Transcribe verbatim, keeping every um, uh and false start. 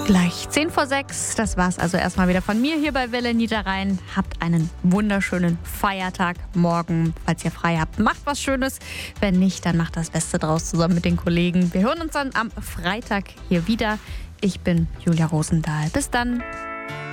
Gleich zehn vor sechs, das war's also erstmal wieder von mir hier bei Welle Niederrhein. Habt einen wunderschönen Feiertag morgen. Falls ihr frei habt, macht was Schönes. Wenn nicht, dann macht das Beste draus zusammen mit den Kollegen. Wir hören uns dann am Freitag hier wieder. Ich bin Julia Rosendahl. Bis dann.